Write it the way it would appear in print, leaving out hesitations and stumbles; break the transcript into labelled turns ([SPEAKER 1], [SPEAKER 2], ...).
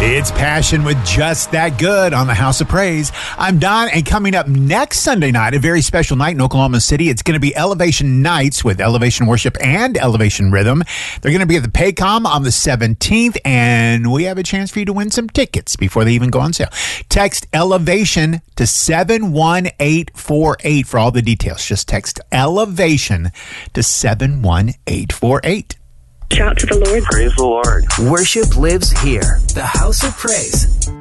[SPEAKER 1] It's Passion with Just That Good on the House of Praise. I'm Don, and coming up next Sunday night, a very special night in Oklahoma City. It's going to be Elevation Nights with Elevation Worship and Elevation Rhythm. They're going to be at the Paycom on the 17th, and we have a chance for you to win some tickets before they even go on sale. Text Elevation to 71848 for all the details. Just text Elevation to 71848.
[SPEAKER 2] Shout to the Lord.
[SPEAKER 3] Praise the Lord.
[SPEAKER 4] Worship lives here. The House of Praise.